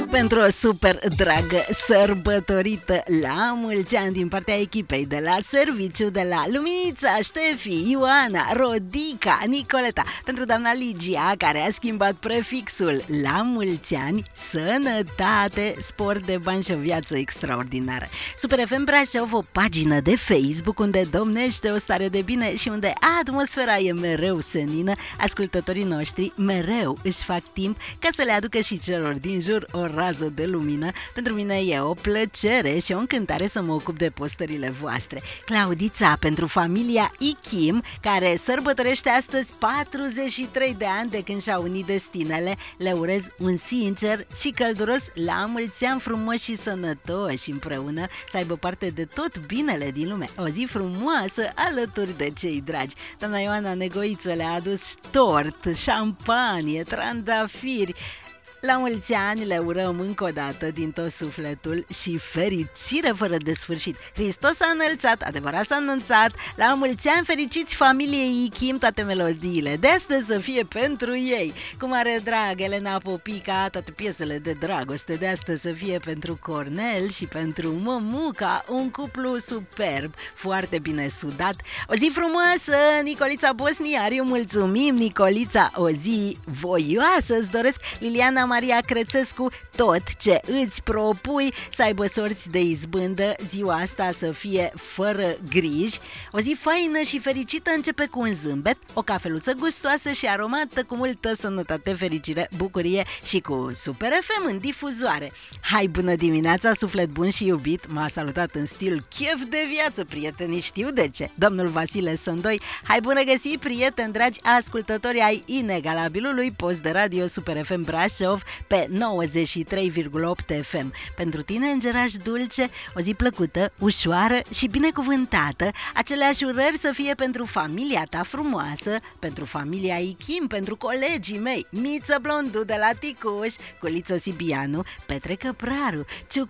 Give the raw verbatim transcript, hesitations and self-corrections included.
pentru o super dragă sărbătorită la mulți ani din partea echipei de la serviciu, de la Luminița, Ștefi, Ioana, Rodica, Nicoleta, pentru doamna Ligia, care a schimbat prefixul la mulți ani, sănătate, spor de bani și o viață extraordinară. Super F M Brașov, o pagină de Facebook unde domnește o stare de bine și unde atmosfera e mereu senină. Ascultătorii noștri mereu își fac timp ca să le aducă și celor din jur o rază de lumină. Pentru mine e o plăcere și o încântare să mă ocup de postările voastre. Claudița, pentru familia Ichim, care sărbătorește astăzi patruzeci și trei de ani de când și-au unit destinele, le urez un sincer și călduros la mulți ani frumoși și sănătoși împreună, să aibă parte de tot binele din lume. O zi frumoasă alături de cei dragi. Doamna Ioana Negoiță le-a adus tort, șampanie, trandafiri. La mulți ani le urăm încă o dată din tot sufletul și fericire fără de sfârșit. Hristos a înălțat, adevărat s-a anunțat. La mulți ani fericiți familiei Ichim, toate melodiile de astăzi să fie pentru ei. Cu mare drag, Elena Popica, toate piesele de dragoste de astăzi să fie pentru Cornel și pentru Mămuca, un cuplu superb, foarte bine sudat. O zi frumoasă, Nicolița Bosniariu, mulțumim, Nicolița, o zi voioasă îți doresc. Liliana Maria Crețescu, tot ce îți propui să aibă sorți de izbândă, ziua asta să fie fără griji. O zi faină și fericită începe cu un zâmbet, o cafeluță gustoasă și aromată, cu multă sănătate, fericire, bucurie și cu Super F M în difuzoare. Hai, bună dimineața, suflet bun și iubit, m-a salutat în stil chef de viață, prietenii știu de ce, domnul Vasile Sândoi. Hai, bună găsit, prieteni dragi ascultători ai inegalabilului post de radio Super F M Brașov pe nouăzeci și trei virgulă opt F M. Pentru tine, îngeraș dulce, o zi plăcută, ușoară și binecuvântată. Aceleași urări să fie pentru familia ta frumoasă, pentru familia Ichim, pentru colegii mei, Miță Blondu de la Ticuș, Culiță Sibianu, Petre Căpraru,